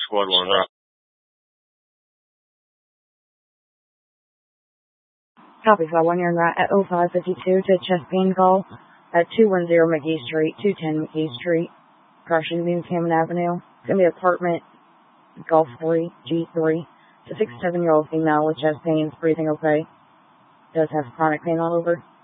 Squad 1 route. Copy, Squad 1, you're en route at 0552 to chest pain call at 210 McGee Street, 210 McGee Street, crossing Newhaven Avenue. It's going to be apartment Golf 3, G3. It's a 67-year-old female with chest pains, breathing okay. Does have chronic pain all over.